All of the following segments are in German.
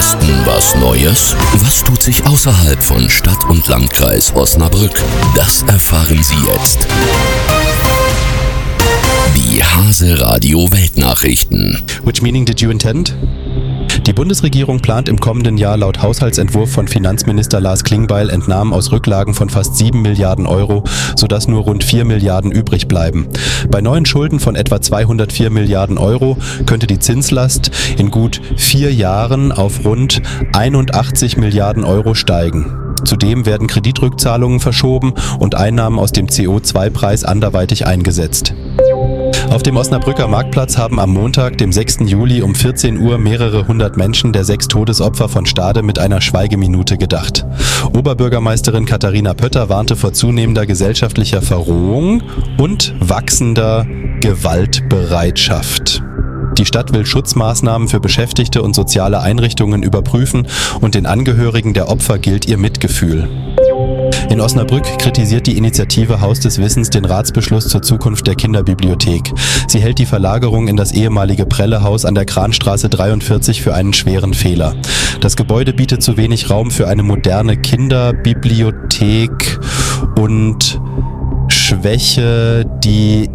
Westen was Neues? Was tut sich außerhalb von Stadt und Landkreis Osnabrück? Das erfahren Sie jetzt. Die Hase Radio Weltnachrichten. Which meaning did you intend? Die Bundesregierung plant im kommenden Jahr laut Haushaltsentwurf von Finanzminister Lars Klingbeil Entnahmen aus Rücklagen von fast 7 Milliarden Euro, sodass nur rund 4 Milliarden übrig bleiben. Bei neuen Schulden von etwa 204 Milliarden Euro könnte die Zinslast in gut 4 Jahren auf rund 81 Milliarden Euro steigen. Zudem werden Kreditrückzahlungen verschoben und Einnahmen aus dem CO2-Preis anderweitig eingesetzt. Auf dem Osnabrücker Marktplatz haben am Montag, dem 6. Juli um 14 Uhr mehrere hundert Menschen der 6 Todesopfer von Stade mit einer Schweigeminute gedacht. Oberbürgermeisterin Katharina Pötter warnte vor zunehmender gesellschaftlicher Verrohung und wachsender Gewaltbereitschaft. Die Stadt will Schutzmaßnahmen für Beschäftigte und soziale Einrichtungen überprüfen und den Angehörigen der Opfer gilt ihr Mitgefühl. In Osnabrück kritisiert die Initiative Haus des Wissens den Ratsbeschluss zur Zukunft der Kinderbibliothek. Sie hält die Verlagerung in das ehemalige Prellehaus an der Kranstraße 43 für einen schweren Fehler. Das Gebäude bietet zu wenig Raum für eine moderne Kinderbibliothek und schwäche die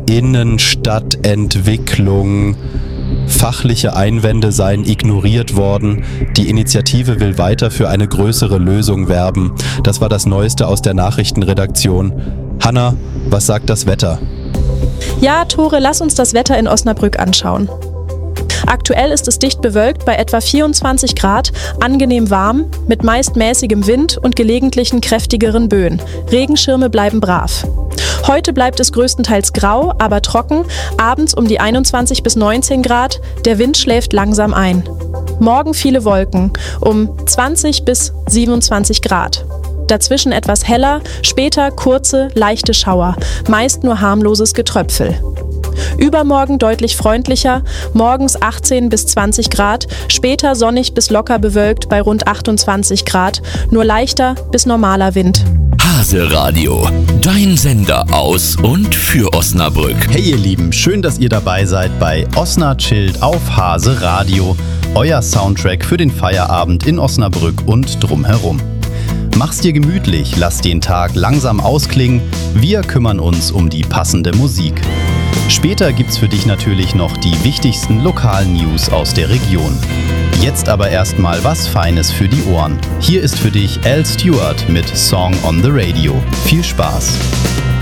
Innenstadtentwicklung. Fachliche Einwände seien ignoriert worden. Die Initiative will weiter für eine größere Lösung werben. Das war das Neueste aus der Nachrichtenredaktion. Hanna, was sagt das Wetter? Ja, Tore, lass uns das Wetter in Osnabrück anschauen. Aktuell ist es dicht bewölkt bei etwa 24 Grad, angenehm warm, mit meist mäßigem Wind und gelegentlichen kräftigeren Böen. Regenschirme bleiben brav. Heute bleibt es größtenteils grau, aber trocken, abends um die 21 bis 19 Grad, der Wind schläft langsam ein. Morgen viele Wolken, um 20 bis 27 Grad. Dazwischen etwas heller, später kurze, leichte Schauer, meist nur harmloses Getröpfel. Übermorgen deutlich freundlicher, morgens 18 bis 20 Grad, später sonnig bis locker bewölkt bei rund 28 Grad, nur leichter bis normaler Wind. Hase Radio, dein Sender aus und für Osnabrück. Hey ihr Lieben, schön, dass ihr dabei seid bei Osna Chillt auf Hase Radio, euer Soundtrack für den Feierabend in Osnabrück und drumherum. Mach's dir gemütlich, lass den Tag langsam ausklingen, wir kümmern uns um die passende Musik. Später gibt's für dich natürlich noch die wichtigsten lokalen News aus der Region. Jetzt aber erstmal was Feines für die Ohren. Hier ist für dich Al Stewart mit Song on the Radio. Viel Spaß!